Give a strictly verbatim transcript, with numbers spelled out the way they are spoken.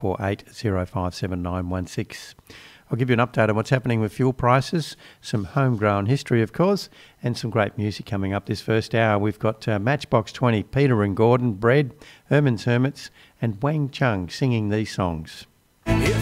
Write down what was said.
four eight zero five seven nine one six. I'll give you an update on what's happening with fuel prices, some homegrown history, of course, and some great music coming up this first hour. We've got uh, Matchbox twenty, Peter and Gordon, Bread, Herman's Hermits, and Wang Chung singing these songs.